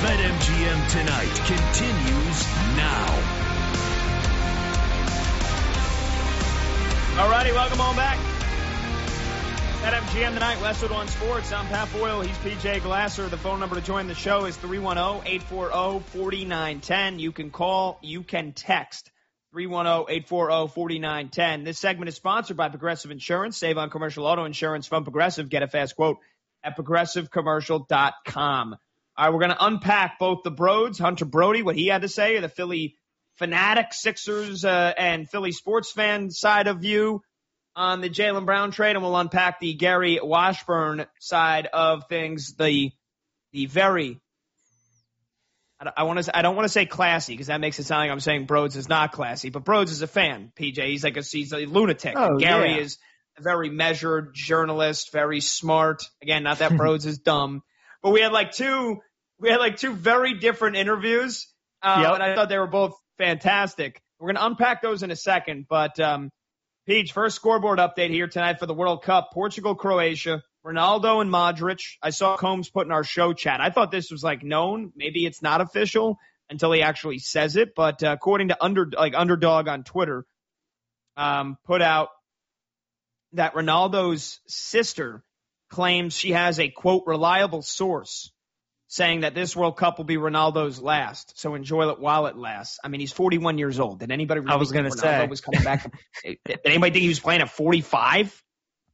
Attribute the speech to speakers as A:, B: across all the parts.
A: BetMGM Tonight continues now.
B: All righty, welcome on back. BetMGM Tonight, Westwood One Sports. I'm Pat Boyle. He's PJ Glasser. The phone number to join the show is 310-840-4910. You can call, you can text 310-840-4910. This segment is sponsored by Progressive Insurance. Save on commercial auto insurance from Progressive. Get a fast quote at progressivecommercial.com. All right, we're going to unpack both the Broads, Hunter Brody, what he had to say, the Philly fanatic, Sixers, and Philly sports fan side of view on the Jaylen Brown trade, and we'll unpack the Gary Washburn side of things, the very, I don't want to say classy because that makes it sound like I'm saying Broads is not classy, but Broads is a fan, PJ. He's a lunatic.
C: Oh,
B: Gary
C: yeah.
B: is a very measured journalist, very smart. Again, not that Broads is dumb. But we had like two very different interviews, and I thought they were both fantastic. We're going to unpack those in a second, but Peach, first scoreboard update here tonight for the World Cup. Portugal, Croatia, Ronaldo and Modric. I saw Combs put in our show chat. I thought this was like known. Maybe it's not official until he actually says it, but according to Underdog on Twitter, put out that Ronaldo's sister claims she has a, quote, reliable source saying that this World Cup will be Ronaldo's last. So enjoy it while it lasts. I mean, he's 41 years old. Did anybody really think Ronaldo was coming back? Did anybody think he was playing at 45?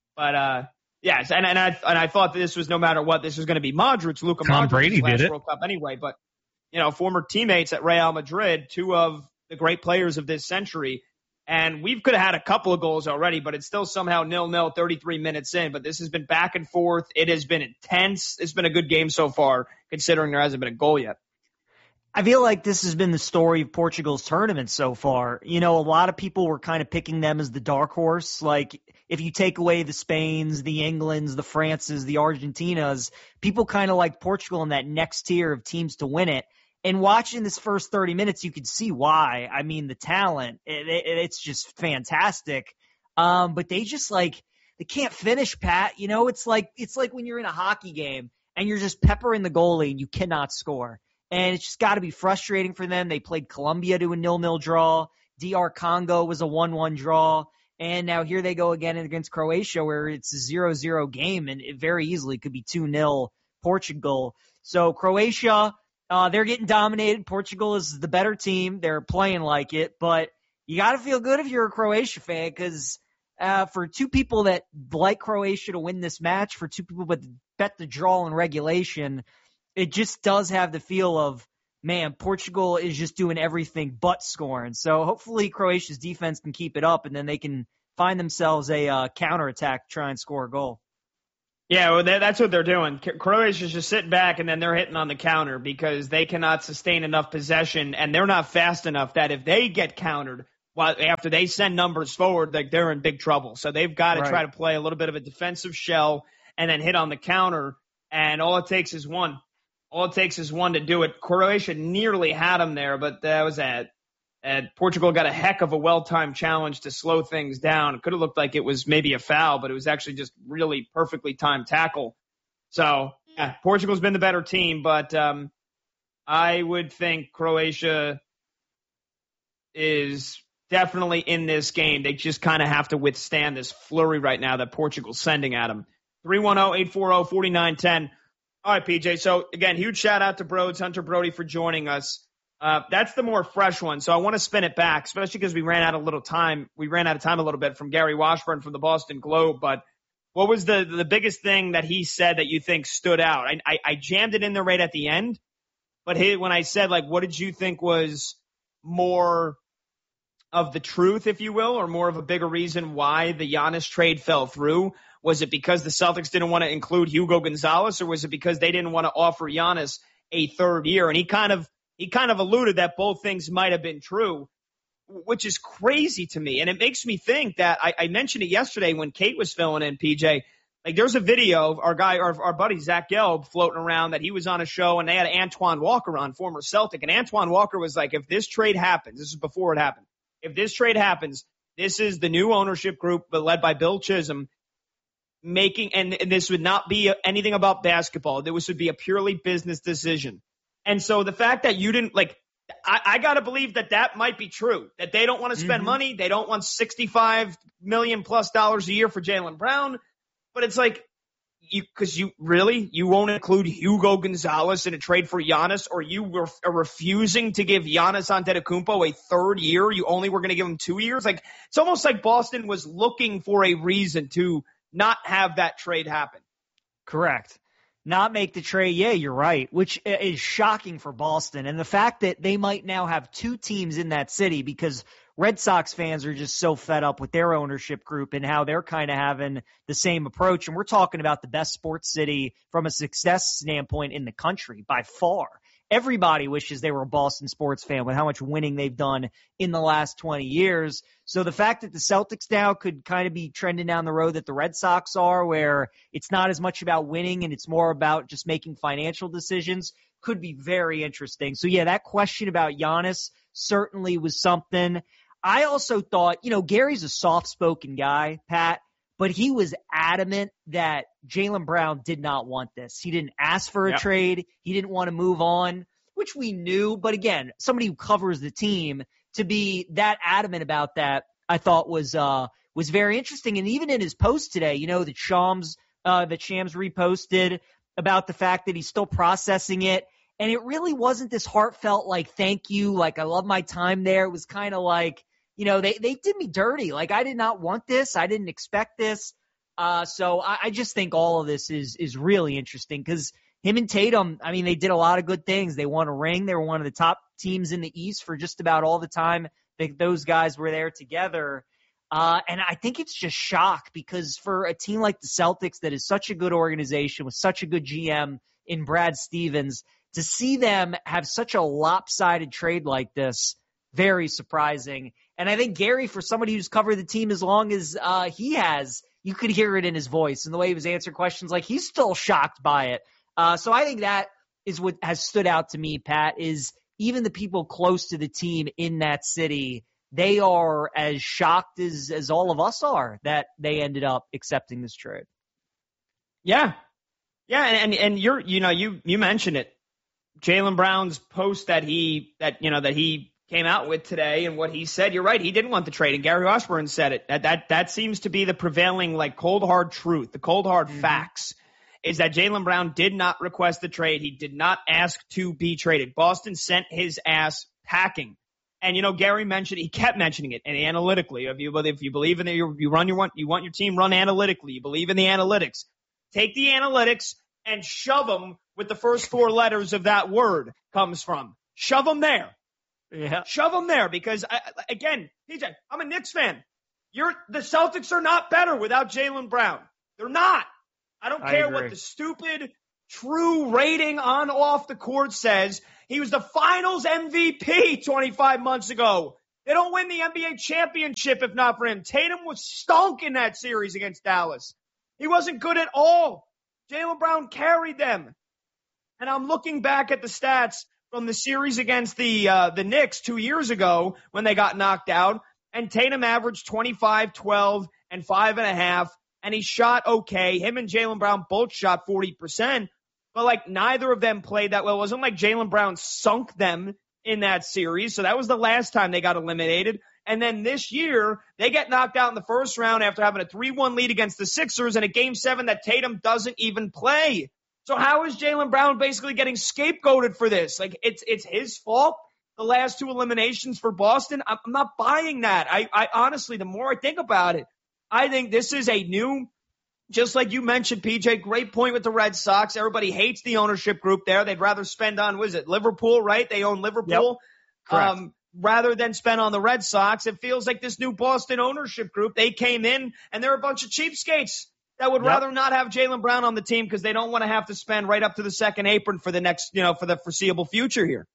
B: But, yes, and I thought that this was no matter what, this was going to be Modric, Luka
D: Tom
B: Modric's
D: Brady
B: last
D: did it.
B: World Cup anyway. But, you know, former teammates at Real Madrid, two of the great players of this century. And we could have had a couple of goals already, but it's still somehow 0-0, 33 minutes in. But this has been back and forth. It has been intense. It's been a good game so far, considering there hasn't been a goal yet.
C: I feel like this has been the story of Portugal's tournament so far. You know, a lot of people were kind of picking them as the dark horse. Like, if you take away the Spains, the Englands, the Frances, the Argentinas, people kind of like Portugal in that next tier of teams to win it. And watching this first 30 minutes, you could see why. I mean, the talent, it's just fantastic. But they just they can't finish, Pat. You know, it's like when you're in a hockey game and you're just peppering the goalie and you cannot score. And it's just got to be frustrating for them. They played Colombia to a 0-0 draw. DR Congo was a 1-1 draw. And now here they go again against Croatia where it's a 0-0 game and it very easily could be 2-0 Portugal. So Croatia, they're getting dominated. Portugal is the better team. They're playing like it, but you got to feel good if you're a Croatia fan because for two people that like Croatia to win this match, for two people that bet the draw in regulation, it just does have the feel of, man, Portugal is just doing everything but scoring. So hopefully Croatia's defense can keep it up, and then they can find themselves a counterattack to try and score a goal.
B: Yeah, well, that's what they're doing. Croatia's just sitting back, and then they're hitting on the counter because they cannot sustain enough possession, and they're not fast enough that if they get countered after they send numbers forward, they're in big trouble. So they've got to try to play a little bit of a defensive shell and then hit on the counter, and all it takes is one. All it takes is one to do it. Croatia nearly had them there, but that was Portugal got a heck of a well-timed challenge to slow things down. It could have looked like it was maybe a foul, but it was actually just really perfectly timed tackle. So, yeah, Portugal's been the better team, but I would think Croatia is definitely in this game. They just kind of have to withstand this flurry right now that Portugal's sending at them. 310-840-4910. All right, PJ. So, again, huge shout-out to Broads, Hunter Brody, for joining us. That's the more fresh one, so I want to spin it back, especially because we ran out of time a little bit from Gary Washburn from the Boston Globe. But what was the biggest thing that he said that you think stood out? I jammed it in there right at the end, but when I said, what did you think was more of the truth, if you will, or more of a bigger reason why the Giannis trade fell through? Was it because the Celtics didn't want to include Hugo Gonzalez, or was it because they didn't want to offer Giannis a third year? And he kind of alluded that both things might have been true, which is crazy to me. And it makes me think that I mentioned it yesterday when Kate was filling in, PJ. There's a video of our buddy Zach Gelb floating around that he was on a show and they had Antoine Walker on, former Celtic. And Antoine Walker was like, if this trade happens, this is before it happened. If this trade happens, this is the new ownership group led by Bill Chisholm and this would not be anything about basketball. This would be a purely business decision. And so the fact that you didn't I got to believe that might be true, that they don't want to spend money. They don't want $65 million plus a year for Jaylen Brown. But it's like, you won't include Hugo Gonzalez in a trade for Giannis, or you are refusing to give Giannis Antetokounmpo a third year. You only were going to give him 2 years. Like, it's almost like Boston was looking for a reason to not have that trade happen.
C: Correct. Not make the trade. Yeah, you're right, which is shocking for Boston. And the fact that they might now have two teams in that city, because Red Sox fans are just so fed up with their ownership group and how they're kind of having the same approach. And we're talking about the best sports city from a success standpoint in the country by far. Everybody wishes they were a Boston sports fan with how much winning they've done in the last 20 years. So the fact that the Celtics now could kind of be trending down the road that the Red Sox are, where it's not as much about winning and it's more about just making financial decisions, could be very interesting. So yeah, that question about Giannis certainly was something. I also thought, Gary's a soft-spoken guy, Pat, but he was adamant that Jaylen Brown did not want this. He didn't ask for a trade. He didn't want to move on, which we knew. But again, somebody who covers the team to be that adamant about that, I thought was very interesting. And even in his post today, that Shams reposted about the fact that he's still processing it. And it really wasn't this heartfelt, thank you, I love my time there. It was kind of like, they did me dirty. I did not want this. I didn't expect this. So I just think all of this is really interesting, because him and Tatum, they did a lot of good things. They won a ring. They were one of the top teams in the East for just about all the time that those guys were there together. And I think it's just shock, because for a team like the Celtics that is such a good organization with such a good GM in Brad Stevens, to see them have such a lopsided trade like this, very surprising. And I think Gary, for somebody who's covered the team as long as he has, you could hear it in his voice and the way he was answering questions. He's still shocked by it. So I think that is what has stood out to me, Pat, is even the people close to the team in that city, they are as shocked as all of us are that they ended up accepting this trade.
B: Yeah. Yeah. And you mentioned it. Jaylen Brown's post that he came out with today and what he said, you're right. He didn't want the trade. And Gary Washburn said it. That seems to be the prevailing, cold hard truth. The cold hard facts is that Jaylen Brown did not request the trade. He did not ask to be traded. Boston sent his ass packing. And, Gary mentioned, he kept mentioning it, and analytically, if you believe in it, you want your team run analytically. You believe in the analytics. Take the analytics and shove them with the first four letters of that word comes from. Shove them there.
C: Yeah.
B: Shove them there, because, again, PJ, I'm a Knicks fan. The Celtics are not better without Jaylen Brown. They're not. I don't care what the stupid true rating on off the court says. He was the finals MVP 25 months ago. They don't win the NBA championship if not for him. Tatum was stunk in that series against Dallas. He wasn't good at all. Jaylen Brown carried them. And I'm looking back at the stats from the series against the Knicks 2 years ago when they got knocked out, and Tatum averaged 25, 12, and 5.5, and he shot okay. Him and Jaylen Brown both shot 40%, but neither of them played that well. It wasn't like Jaylen Brown sunk them in that series, so that was the last time they got eliminated. And then this year, they get knocked out in the first round after having a 3-1 lead against the Sixers in a Game 7 that Tatum doesn't even play. So how is Jaylen Brown basically getting scapegoated for this? It's his fault, the last two eliminations for Boston? I'm not buying that. I honestly, the more I think about it, I think this is a new, just like you mentioned, PJ, great point with the Red Sox. Everybody hates the ownership group there. They'd rather spend on, Liverpool, right? They own Liverpool.
C: Yep. Correct.
B: Rather than spend on the Red Sox. It feels like this new Boston ownership group, they came in and they're a bunch of cheapskates that would rather not have Jaylen Brown on the team because they don't want to have to spend right up to the second apron for the next, for the foreseeable future here.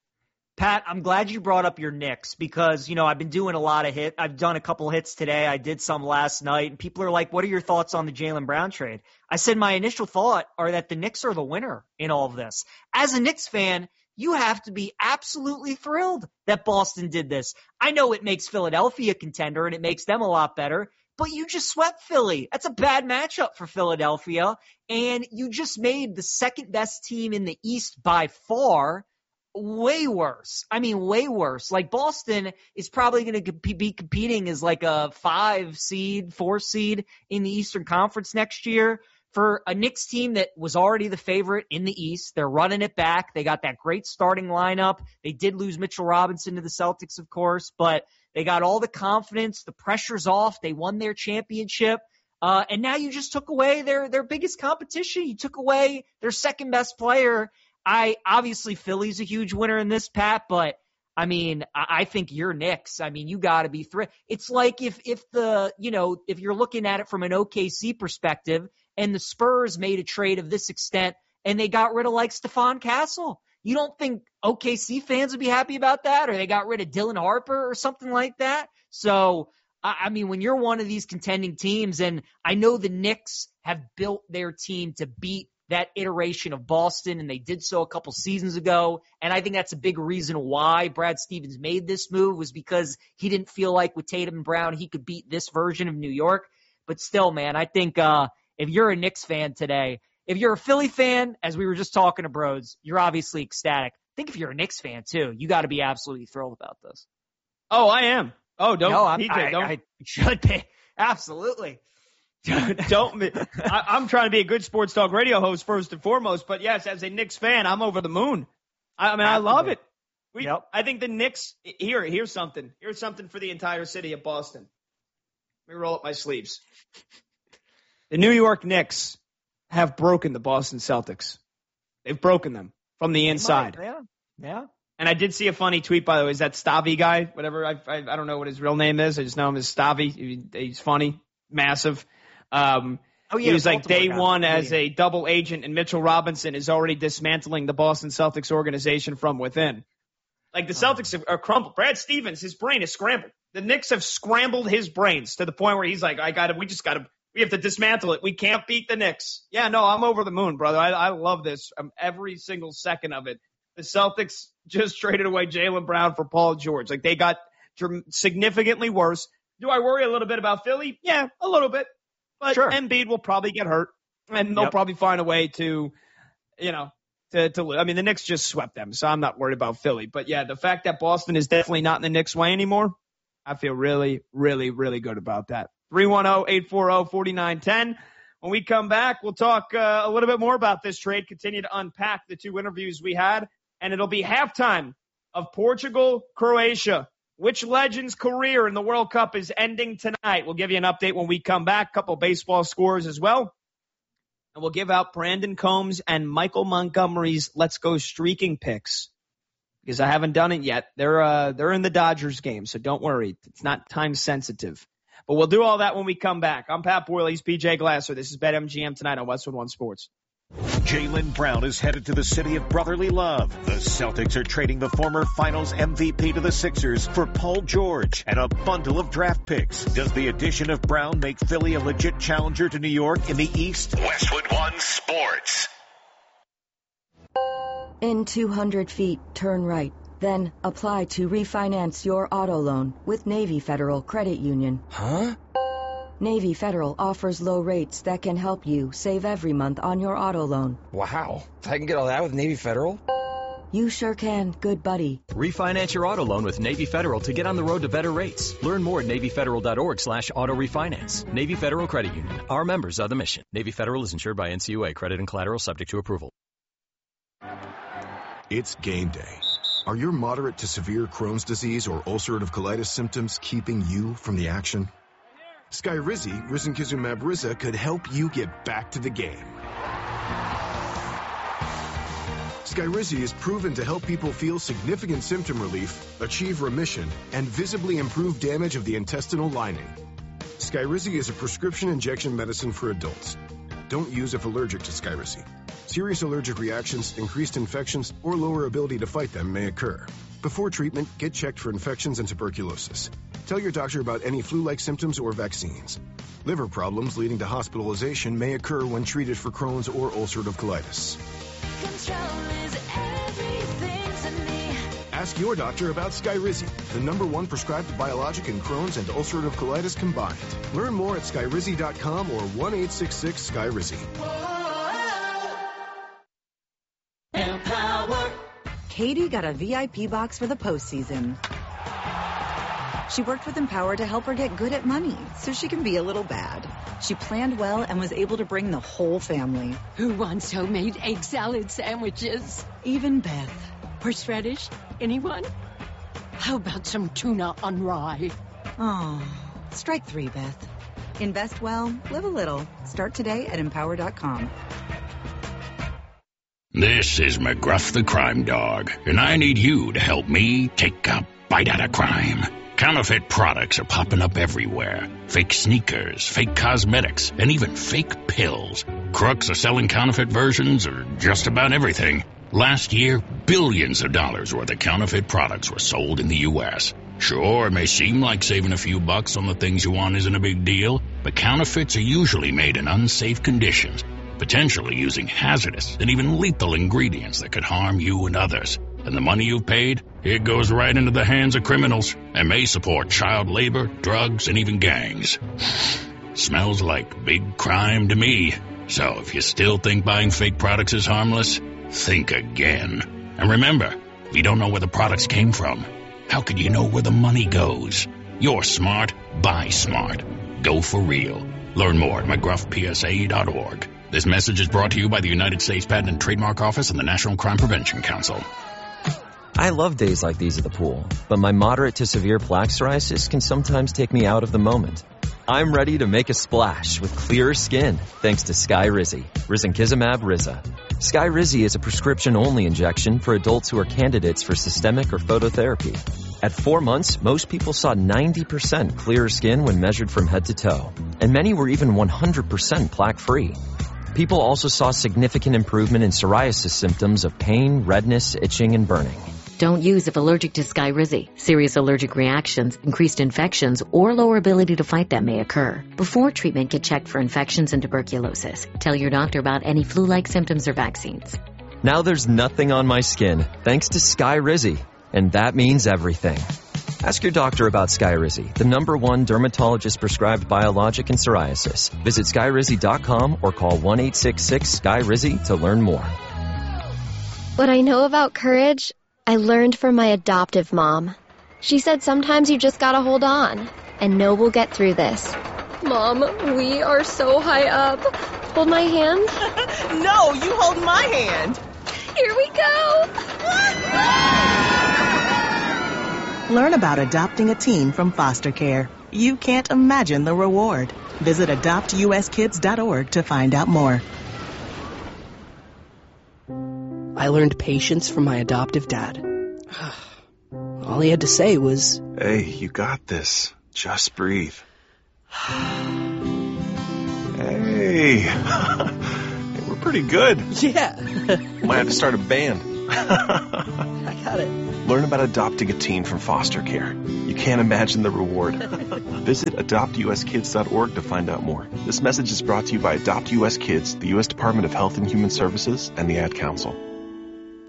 C: Pat, I'm glad you brought up your Knicks because, I've been doing a lot of hits. I've done a couple hits today. I did some last night, and people are like, what are your thoughts on the Jaylen Brown trade? I said my initial thought are that the Knicks are the winner in all of this. As a Knicks fan, you have to be absolutely thrilled that Boston did this. I know it makes Philadelphia a contender, and it makes them a lot better, but you just swept Philly. That's a bad matchup for Philadelphia. And you just made the second best team in the East by far way worse. I mean, way worse. Like Boston is probably going to be competing as like a 5 seed, 4 seed in the Eastern Conference next year. For a Knicks team that was already the favorite in the East, they're running it back. They got that great starting lineup. They did lose Mitchell Robinson to the Celtics, of course, but they got all the confidence. The pressure's off. They won their championship. And now you just took away their biggest competition. You took away their second best player. Obviously Philly's a huge winner in this, Pat, but I mean, I think you're Knicks. I mean, you got to be thrilled. It's like if you're looking at it from an OKC perspective and the Spurs made a trade of this extent and they got rid of like Stephon Castle. You don't think OKC fans would be happy about that? Or they got rid of Dylan Harper or something like that? So, I mean, when you're one of these contending teams, and I know the Knicks have built their team to beat that iteration of Boston, and they did so a couple seasons ago. And I think that's a big reason why Brad Stevens made this move, was because he didn't feel like with Tatum and Brown he could beat this version of New York. But still, man, I think if you're a Knicks fan today, if you're a Philly fan, as we were just talking to Broads, you're obviously ecstatic. I think if you're a Knicks fan too, you got to be absolutely thrilled about this.
B: Oh, I am. Oh, don't.
C: No,
B: I
C: should be. Absolutely.
B: I'm trying to be a good sports talk radio host first and foremost, but yes, as a Knicks fan, I'm over the moon. I mean, I love it. I think the Knicks, here's something. Here's something for the entire city of Boston. Let me roll up my sleeves. The New York Knicks have broken the Boston Celtics. They've broken them from the inside.
C: Yeah.
B: And I did see a funny tweet, by the way. Is that Stavi guy? Whatever. I don't know what his real name is. I just know him as Stavi. He's funny, massive. He was like day one as a double agent, and Mitchell Robinson is already dismantling the Boston Celtics organization from within. Like the Celtics are crumbled. Brad Stevens, his brain is scrambled. The Knicks have scrambled his brains to the point where he's like, we have to dismantle it. We can't beat the Knicks. Yeah, no, I'm over the moon, brother. I love this. Every single second of it. The Celtics just traded away Jaylen Brown for Paul George. Like they got significantly worse. Do I worry a little bit about Philly? Yeah, a little bit. But sure. Embiid will probably get hurt, and they'll probably find a way to I mean, the Knicks just swept them, so I'm not worried about Philly. But, yeah, the fact that Boston is definitely not in the Knicks' way anymore, I feel really, really, really good about that. 310-840-4910. When we come back, we'll talk a little bit more about this trade, continue to unpack the two interviews we had, and it'll be halftime of Portugal-Croatia. Which legend's career in the World Cup is ending tonight? We'll give you an update when we come back. A couple baseball scores as well. And we'll give out Brandon Combs and Michael Montgomery's Let's Go Streaking picks, because I haven't done it yet. They're in the Dodgers game, so don't worry. It's not time sensitive. But we'll do all that when we come back. I'm Pat Boyle. He's PJ Glasser. This is BetMGM tonight on Westwood One Sports.
A: Jaylen Brown is headed to the city of brotherly love. The Celtics are trading the former Finals MVP to the Sixers for Paul George and a bundle of draft picks. Does the addition of Brown make Philly a legit challenger to New York in the East? Westwood One Sports.
D: In 200 feet, turn right. Then apply to refinance your auto loan with Navy Federal Credit Union.
E: Huh?
D: Navy Federal offers low rates that can help you save every month on your auto loan.
E: Wow. I can get all that with Navy Federal?
D: You sure can, good buddy.
F: Refinance your auto loan with Navy Federal to get on the road to better rates. Learn more at NavyFederal.org/auto refinance. Navy Federal Credit Union. Our members are the mission. Navy Federal is insured by NCUA. Credit and collateral subject to approval.
G: It's game day. Are your moderate to severe Crohn's disease or ulcerative colitis symptoms keeping you from the action? Skyrizi, risankizumab Riza, could help you get back to the game. Skyrizi is proven to help people feel significant symptom relief, achieve remission, and visibly improve damage of the intestinal lining. Skyrizi is a prescription injection medicine for adults. Don't use if allergic to Skyrizi. Serious allergic reactions, increased infections, or lower ability to fight them may occur. Before treatment, get checked for infections and tuberculosis. Tell your doctor about any flu-like symptoms or vaccines. Liver problems leading to hospitalization may occur when treated for Crohn's or ulcerative colitis. Ask your doctor about Skyrizi, the #1 prescribed biologic in Crohn's and ulcerative colitis combined. Learn more at Skyrizi.com or 1-866-SKYRIZI.
H: Empower.
I: Katie got a VIP box for the postseason. She worked with Empower to help her get good at money, so she can be a little bad. She planned well and was able to bring the whole family.
H: Who wants homemade egg salad sandwiches?
I: Even Beth.
H: Horseradish? Anyone? How about some tuna on rye?
I: Oh, strike 3, Beth. Invest well, live a little. Start today at Empower.com.
J: This is McGruff the Crime Dog, and I need you to help me take a bite out of crime. Counterfeit products are popping up everywhere. Fake sneakers, fake cosmetics, and even fake pills. Crooks are selling counterfeit versions of just about everything. Last year, billions of dollars worth of counterfeit products were sold in the U.S. Sure, it may seem like saving a few bucks on the things you want isn't a big deal, but counterfeits are usually made in unsafe conditions, potentially using hazardous and even lethal ingredients that could harm you and others. And the money you've paid, it goes right into the hands of criminals and may support child labor, drugs, and even gangs. Smells like big crime to me. So if you still think buying fake products is harmless, think again. And remember, if you don't know where the products came from, how could you know where the money goes? You're smart, buy smart. Go for real. Learn more at McGruffPSA.org. This message is brought to you by the United States Patent and Trademark Office and the National Crime Prevention Council.
K: I love days like these at the pool, but my moderate to severe plaque psoriasis can sometimes take me out of the moment. I'm ready to make a splash with clearer skin thanks to Skyrizi, Risankizumab Riza. Skyrizi is a prescription-only injection for adults who are candidates for systemic or phototherapy. At 4 months, most people saw 90% clearer skin when measured from head to toe, and many were even 100% plaque-free. People also saw significant improvement in psoriasis symptoms of pain, redness, itching, and burning.
L: Don't use if allergic to Skyrizi. Serious allergic reactions, increased infections, or lower ability to fight them may occur. Before treatment, get checked for infections and tuberculosis. Tell your doctor about any flu-like symptoms or vaccines.
K: Now there's nothing on my skin, thanks to Skyrizi, and that means everything. Ask your doctor about Skyrizi, the #1 dermatologist-prescribed biologic in psoriasis. Visit Skyrizi.com or call 1-866-SKYRIZI to learn more.
M: What I know about courage, I learned from my adoptive mom. She said sometimes you just gotta hold on and know we'll get through this. Mom, we are so high up. Hold my hand.
N: No, you hold my hand.
M: Here we go.
N: Learn about adopting a teen from foster care. You can't imagine the reward. Visit adoptuskids.org to find out more.
O: I learned patience from my adoptive dad. All he had to say was,
P: "Hey, you got this. Just breathe." Hey. We're pretty good.
O: Yeah.
P: Might have to start a band.
O: I got it.
P: Learn about adopting a teen from foster care. You can't imagine the reward. Visit adoptuskids.org to find out more. This message is brought to you by Adopt US Kids, the U.S. Department of Health and Human Services, and the Ad Council.